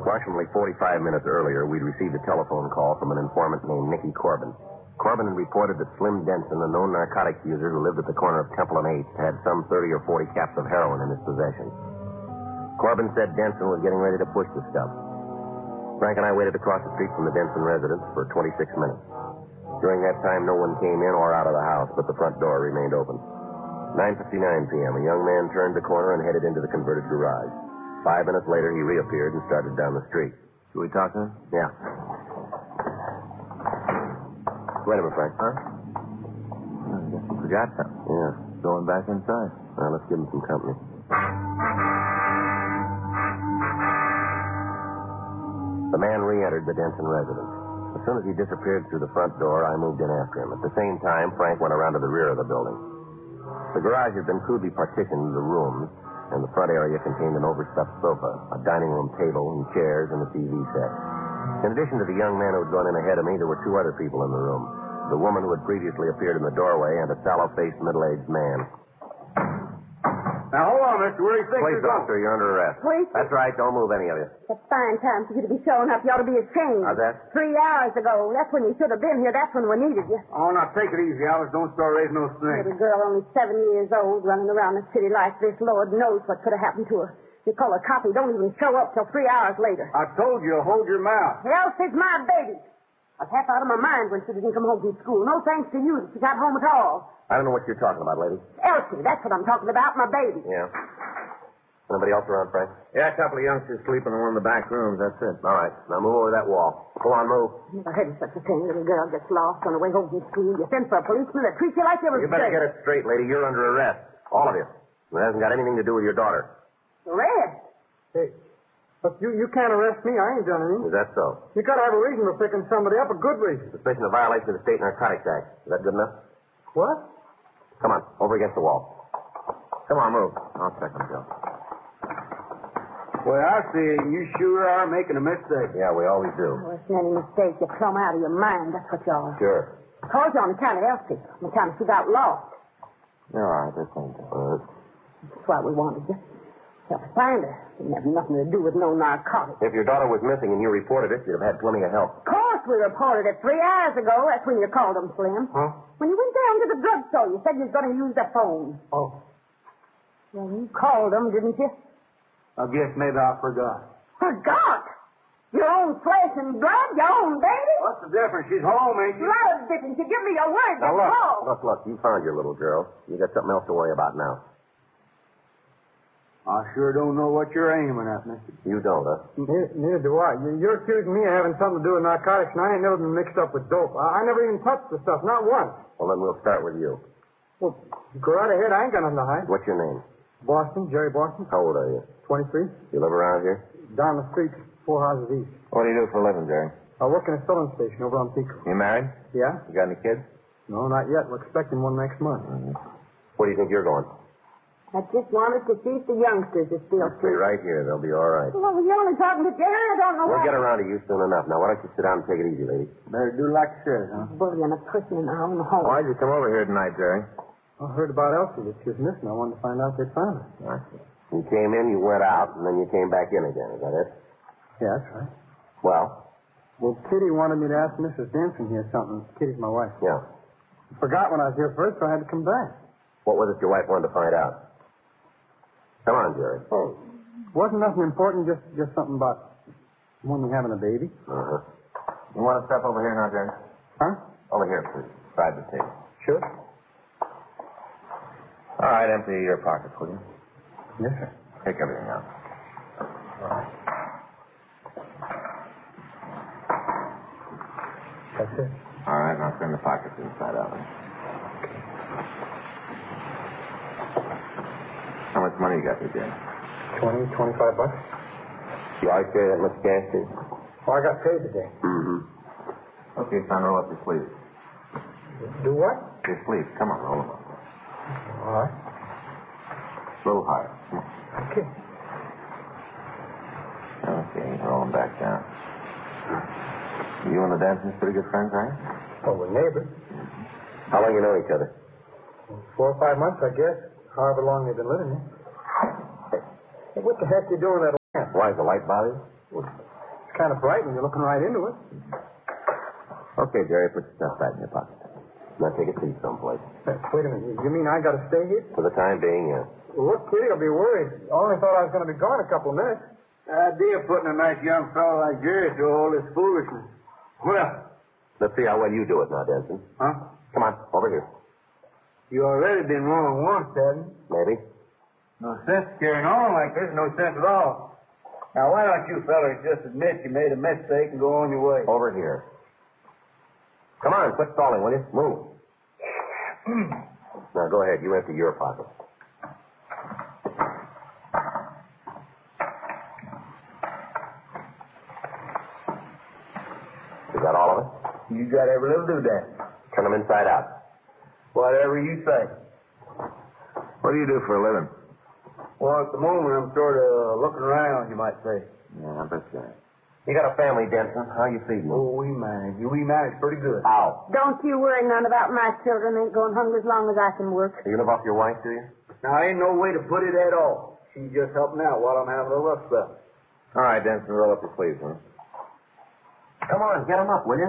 Approximately 45 minutes earlier, we'd received a telephone call from an informant named Nicky Corbin. Corbin had reported that Slim Denson, a known narcotics user who lived at the corner of Temple and 8th, had some 30 or 40 caps of heroin in his possession. Corbin said Denson was getting ready to push the stuff. Frank and I waited across the street from the Denson residence for 26 minutes. During that time, no one came in or out of the house, but the front door remained open. 9:59 p.m., a young man turned the corner and headed into the converted garage. 5 minutes later, he reappeared and started down the street. Should we talk to him? Yeah. Wait a minute, Frank. Huh? I guess he forgot something. Yeah. Going back inside. Well, let's give him some company. The man re-entered the Denson residence. As soon as he disappeared through the front door, I moved in after him. At the same time, Frank went around to the rear of the building. The garage had been crudely partitioned into rooms, and the front area contained an overstuffed sofa, a dining room table, and chairs, and a TV set. In addition to the young man who had gone in ahead of me, there were 2 other people in the room. The woman who had previously appeared in the doorway and a sallow-faced, middle-aged man. Now, hold on, mister. Where do you think Police you're going? officer, you're under arrest. Police? That's right. Don't move any of you. It's a fine time for you to be showing up. You ought to be ashamed. How's that? 3 hours ago. That's when you should have been here. That's when we needed you. Oh, now, take it easy, Alice. Don't start raising no string. Little girl, only 7 years old, running around the city like this. Lord knows what could have happened to her. You call a cop, he don't even show up till 3 hours later. I told you, hold your mouth. Elsie's my baby. I was half out of my mind when she didn't come home from school. No thanks to you that she got home at all. I don't know what you're talking about, lady. Elsie, that's what I'm talking about, my baby. Yeah. Anybody else around, Frank? Yeah, a couple of youngsters sleeping in one of the back rooms. That's it. All right. Now move over that wall. Go on, move. Never heard of such a thing. Little girl gets lost on the way home from school. You send for a policeman that treats you like you was You better get it straight, lady. You're under arrest. All of you. It hasn't got anything to do with your daughter. Arrest? Hey, look, you can't arrest me. I ain't done anything. Is that so? You gotta have a reason for picking somebody up, a good reason. Suspicion of violation of the State Narcotics Act. Is that good enough? What? Come on, over against the wall. Come on, move. I'll check him, Joe. Well, I see you sure are making a mistake. Yeah, we always do. Oh, it's any mistake. You're plumb out of your mind. That's what you are. Sure. I called you on account of Elsie. On account of she got lost. You're all right. This ain't good. That's why we wanted you. Help us find her. Didn't have nothing to do with no narcotics. If your daughter was missing and you reported it, you'd have had plenty of help. Of course we reported it 3 hours ago. That's when you called them, Slim. Huh? When you went down to the drugstore, you said you was going to use the phone. Oh. Well, you called them, didn't you? I guess maybe I forgot. Forgot? Your own flesh and blood? Your own baby? What's the difference? She's home, ain't she? A lot of difference. You give me your word. Now, That's all. look. You found your little girl. You got something else to worry about now. I sure don't know what you're aiming at, mister. You don't, huh? Neither do I. You're accusing me of having something to do with narcotics, and I ain't never been mixed up with dope. I never even touched the stuff, not once. Well, then we'll start with you. Well, go right ahead. I ain't got nothing to hide. What's your name? Boston, Jerry Boston, How old are you? 23. You live around here? Down the street, 4 houses east. What do you do for a living, Jerry? I work in a filling station over on Pico. You married? Yeah? You got any kids? No, not yet. We're expecting one next month. Where do you think you're going? I just wanted to see if the youngsters are still Stay free. right here. They'll be all right. Well, you're only talking to Jerry. I don't know We'll what. get around to you soon enough. Now, why don't you sit down and take it easy, lady? Better do like you said, huh? Bullying a person in our own home. Why'd you come over here tonight, Jerry? I heard about Elsie that she was missing. I wanted to find out they found her. I see. You came in, you went out, and then you came back in again. Is that it? Yeah, that's right. Well, Well, Kitty wanted me to ask Mrs. Denson here something. Kitty's my wife. yeah. Forgot when I was here first, so I had to come back. What was it your wife wanted to find out? Come on, Jerry. Oh, wasn't nothing important, just something about woman having a baby. Uh-huh. You want to step over here now, Jerry? Huh? Over here, please. Beside the table. Sure. All right, empty your pockets, will you? Yes, sir. Take everything out. All right. That's it. All right, now turn the pockets inside out. How much money you got there, Jerry? 20, 25 bucks. You always carry that much cash, too? Oh, I got paid today. Mm-hmm. Okay, son, roll up your sleeves. Do what? Your sleeves. Come on, roll them up. All right. A little higher. Come on. Okay. Okay, roll them back down. You and the Dansons pretty good friends, are you? Well, we're neighbors. How long you know each other? 4 or 5 months, I guess. However long they've been living here. Hey, what the heck you doing at lamp? Why, is the light bother you? Well, kind of bright when you're looking right into it. Okay, Jerry, put your stuff back in your pocket. Now take a seat someplace. Wait a minute. You mean I got to stay here? For the time being, yeah. Well, look, Kitty, I'll be worried. I only thought I was going to be gone a couple of minutes. The idea of putting a nice young fellow like Jerry through all this foolishness. Well, Let's see how well you do it now, Denson. huh? Come on, over here. You already been wrong once, haven't you? Maybe. No sense carrying on like this. No sense at all. Now, why don't you fellas just admit you made a mistake and go on your way? Over here. Come on, quit stalling, will you? Move. Now, go ahead. You empty your pocket. Is that all of it? You got every little doodad. Turn them inside out. Whatever you say. What do you do for a living? Well, at the moment, I'm sort of looking around, you might say. Yeah, I bet you. You got a family, Denson. How you feeding them? Oh, we manage. We manage pretty good. How? Don't you worry none about my children. Ain't going hungry as long as I can work. You live off your wife, do you? Now, ain't no way to put it at all. She's just helping out while I'm having a rough spell. All right, Denson, roll up your sleeves, huh? Come on, get them up, will you?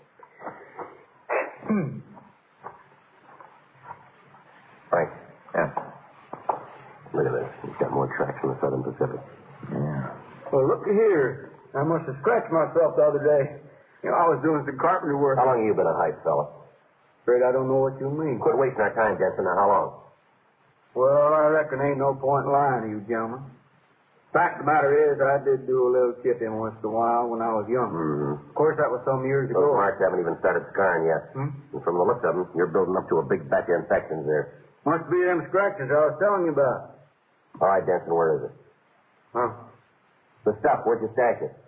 Frank. Yeah. Look at this. He's got more tracks from the Southern Pacific. Yeah. Well, look here. I must have scratched myself the other day. You know, I was doing some carpenter work. How long have you been a hype fella? Afraid I don't know what you mean. Quit wasting our time, Denson. Now, how long? Well, I reckon ain't no point in lying to you, gentlemen. Fact of the matter is, I did do a little chipping once in a while when I was young. Mm-hmm. Of course, that was some years Those ago. marks haven't even started scarring yet. Hmm? And from the looks of them, you're building up to a big batch of infections there. Must be them scratches I was telling you about. All right, Denson, where is it? Huh? The stuff, where'd you stash it?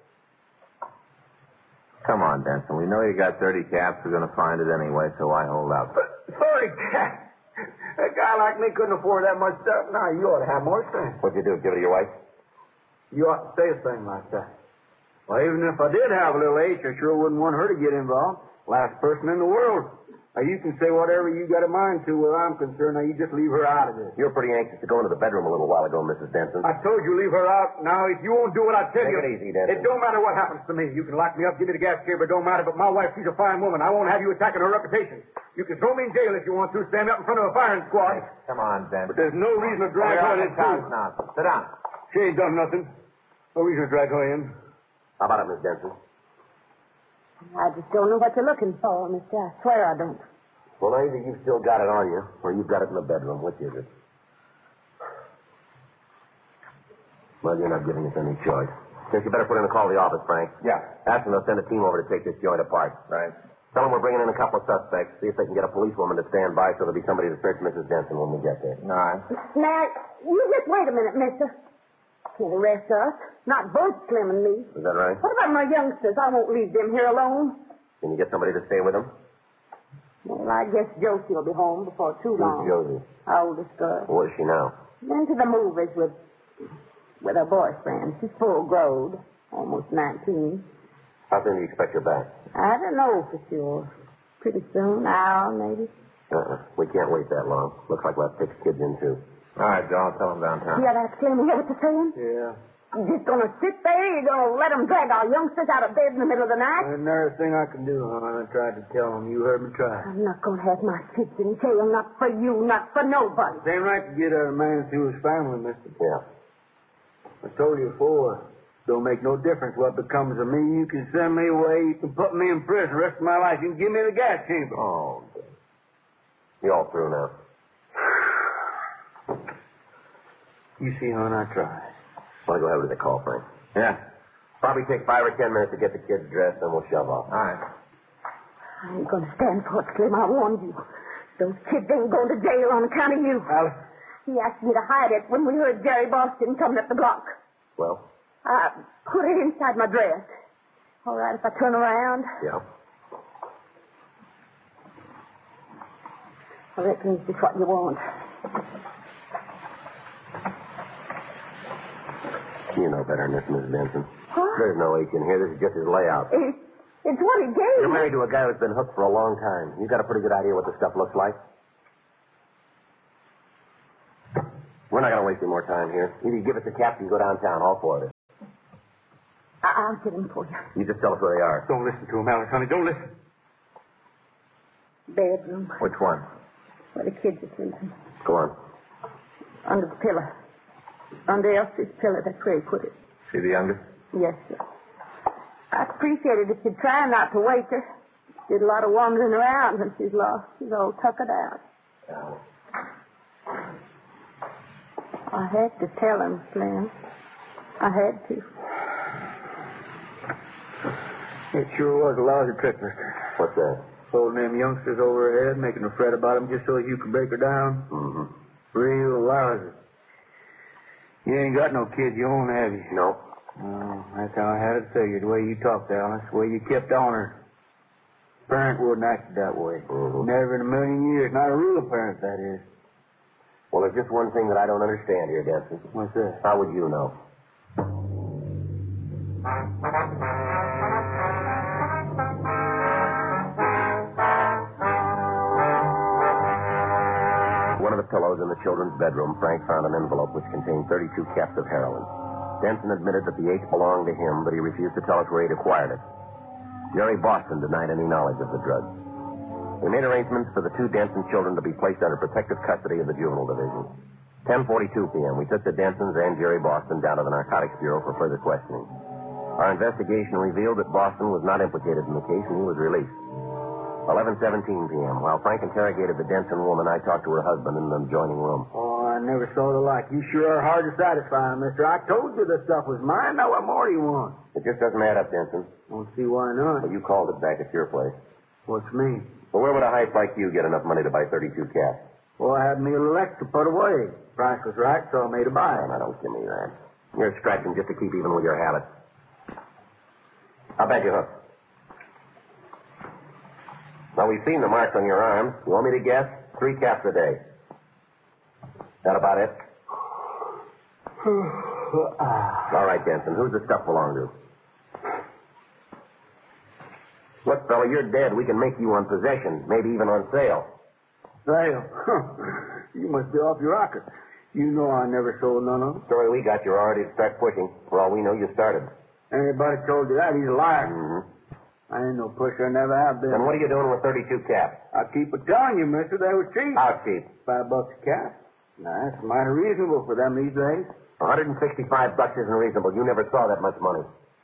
Come on, Denson. We know you got 30 caps. We're going to find it anyway, so why hold out? But, sorry, Cat. A guy like me couldn't afford that much stuff. Now, you ought to have more sense. What'd you do, give it to your wife? You ought to say a thing like that. Well, even if I did have a little H, I sure wouldn't want her to get involved. Last person in the world. Now, you can say whatever you got a mind to where I'm concerned. Now, you just leave her out of this. You were pretty anxious to go into the bedroom a little while ago, Mrs. Denson. I told you leave her out. Now, if you won't do what I tell Take you... it easy, Denson. It don't matter what happens to me. You can lock me up, give me the gas chamber, it don't matter. But my wife, she's a fine woman. I won't have you attacking her reputation. You can throw me in jail if you want to, stand up in front of a firing squad. Come on, Denson. But there's no reason to drag her in, too. Now, sit down. She ain't done nothing. No reason to drag her in. How about it, Miss Denson? I just don't know what you're looking for, mister. I swear I don't. Well, either you've still got it on you, or you've got it in the bedroom. Which is it? Well, you're not giving us any choice. Guess you better put in a call to the office, Frank. Yeah. Ask them they'll send a team over to take this joint apart. Right. Tell them we're bringing in a couple of suspects. See if they can get a policewoman to stand by so there'll be somebody to search Mrs. Denson when we get there. All right. Now, you just wait a minute, mister. Can't arrest us. Not both Slim and me. Is that right? What about my youngsters? I won't leave them here alone. Can you get somebody to stay with them? Well, I guess Josie will be home before too long. Who's Josie? Our oldest girl. Where is she now? Went to the movies with her boyfriend. She's full growed, almost 19. How soon do you expect her back? I don't know for sure. Pretty soon, an hour maybe. We can't wait that long. Looks like we'll have 6 kids in, too. All right, Joe. I'll tell them downtown. Yeah, that's Slim. You hear what they're saying? Yeah. You just gonna sit there? You gonna let them drag our youngsters out of bed in the middle of the night? There's another thing I can do, hon. I tried to tell them. You heard me try. I'm not gonna have my kids in jail. Not for you, not for nobody. It ain't right to get a man through his family, mister. Yeah. I told you before. Don't make no difference what becomes of me. You can send me away. You can put me in prison the rest of my life. You can give me the gas chamber. Oh, you all through now? You see, hon, I tried. Want to go ahead with the call, Frank? Yeah. Probably take 5 or 10 minutes to get the kids dressed, then we'll shove off. All right. I ain't gonna stand for it, Slim. I warned you. Those kids ain't going to jail on account of you. Alice? He asked me to hide it when we heard Jerry Boston coming up the block. Well? I put it inside my dress. All right, if I turn around? Yeah. I reckon this is what you want. You know better than this, Miss Benson. What? There's no H in here. This is just his layout. It's what he gave You're me. married to a guy who's been hooked for a long time. You got a pretty good idea what the stuff looks like. We're not going to waste any more time here. Either you give us a cap or you go downtown, all 4 of us. I'll get him for you. You just tell us where they are. Don't listen to him, Alice, honey. Don't listen. Bedroom, Which one? where the kids are sleeping. Go on. Under the pillow. Under Elsie's pillow. That's where he put it. See the youngest? Yes, sir. I'd appreciate it if you'd try not to wake her. She did a lot of wandering around when she's lost. She's all tuckered out. I had to tell him, Slim. I had to. It sure was a lousy trick, mister. What's that? Holding them youngsters over her head, making her fret about them just so you can break her down. Mm-hmm. Real lousy. You ain't got no kids you own, have you? No. Oh, that's how I had it figured. The way you talked, Alice. The way you kept on her. Parent wouldn't act that way. Mm-hmm. Never in a million years. Not a real parent, that is. Well, there's just one thing that I don't understand here, Denson. What's that? How would you know? One of the pillows in the children's bedroom, Frank found an envelope which contained 32 caps of heroin. Denson admitted that the 8 belonged to him, but he refused to tell us where he'd acquired it. Jerry Boston denied any knowledge of the drugs. We made arrangements for the 2 Denson children to be placed under protective custody of the Juvenile Division. 10:42 p.m., we took the Densons and Jerry Boston down to the Narcotics Bureau for further questioning. Our investigation revealed that Boston was not implicated in the case, and he was released. 11:17 p.m., while Frank interrogated the Denson woman, I talked to her husband in the adjoining room. Oh, I never saw the like. You sure are hard to satisfy, mister. I told you the stuff was mine. Now what more do you want? It just doesn't add up, Denson. Don't see why not. Well, you called it back at your place. What's me? Well, where would a hype like you get enough money to buy 32 caps? Well, I had me a little extra put away. Price was right, so I made a buy. Oh, now, don't give me that. You're scratching just to keep even with your habits. I'll bet you hook. Now, we've seen the marks on your arms. You want me to guess? 3 caps a day. That about it? All right, Denson. Who's the stuff belong to? Look, fella, you're dead. We can make you on possession, maybe even on sale. Sale? You must be off your rocker. You know I never sold none of them. Story we got, you're already to start pushing. For all we know, you started. Anybody told you that, he's a liar. Mm-hmm. I ain't no pusher, never have been. Then what are you doing with 32 caps? I keep a telling you, mister, they were cheap. How cheap? $5 a cap. Now, that's mighty reasonable for them these days. $165 isn't reasonable. You never saw that much money.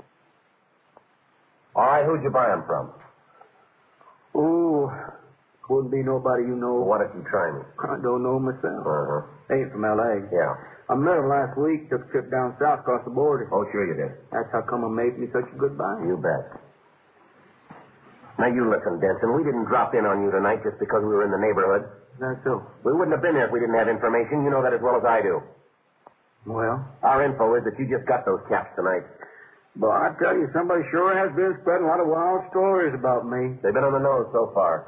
All right, who'd you buy them from? Oh, wouldn't be nobody you know. Well, why don't you try me? I don't know myself. Uh-huh. Ain't from L.A. Yeah. I met him last week, took a trip down south across the border. Oh, sure you did. That's how come I made me such a good buy. You bet. Now, you listen, Denson. We didn't drop in on you tonight just because we were in the neighborhood. That's so. We wouldn't have been here if we didn't have information. You know that as well as I do. Well, Our info is that you just got those caps tonight. but I tell you, somebody sure has been spreading a lot of wild stories about me. They've been on the nose so far.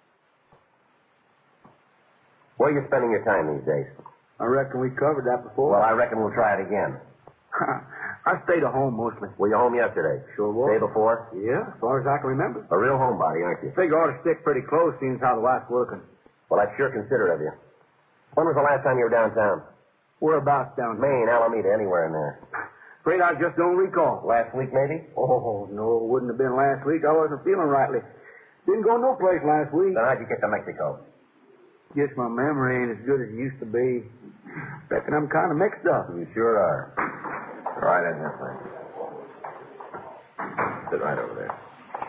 Where are you spending your time these days? I reckon we covered that before. Well, I reckon we'll try it again. I stayed at home mostly. Were you home yesterday? Sure was. Day before? Yeah, as far as I can remember. A real homebody, aren't you? Figure ought to stick pretty close, seeing as how the wife's working. Well, that's sure considerate of you. When was the last time you were downtown? Whereabouts down there? Maine, Alameda, anywhere in there. Afraid I just don't recall. Last week, maybe? Oh, no, it wouldn't have been last week. I wasn't feeling rightly. Didn't go no place last week. Then how'd you get to Mexico? Guess my memory ain't as good as it used to be. Reckon I'm kind of mixed up. You sure are. Right in here, Frank. Sit right over there.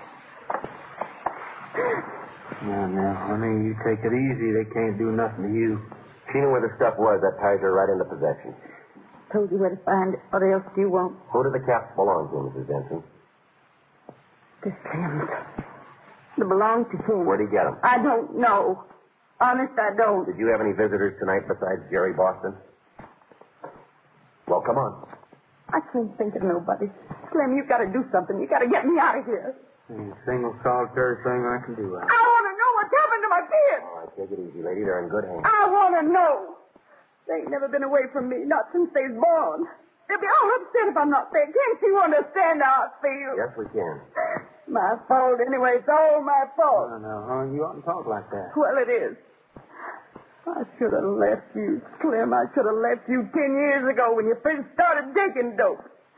Now, honey, you take it easy. They can't do nothing to you. She knew where the stuff was. That ties her right into possession. Told you where to find it. What else do you want? Who do the caps belong to, Mrs. Denson? The Sims. They belong to him. Where'd he get them? I don't know. Honest, I don't. Did you have any visitors tonight besides Jerry Boston? Well, come on. I can't think of nobody. Slim, you've got to do something. You've got to get me out of here. Ain't a single solitary thing I can do. I want to know what's happened to my kids. All right, take it easy, lady. They're in good hands. I want to know. They ain't never been away from me, not since they was born. They'll be all upset if I'm not there. Can't you understand how I feel? Yes, we can. My fault anyway. It's all my fault. No, hon, you oughtn't talk like that. Well, it is. I should have left you, Slim. I should have left you 10 years ago when you first started taking dope.